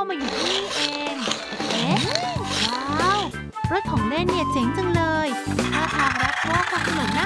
มาอยู่ที่นี่เองเอ๊ะว้าวรถของเล่นเนี่ยเจ๋งจังเลยท่าทางรับว่าความสนุกน่า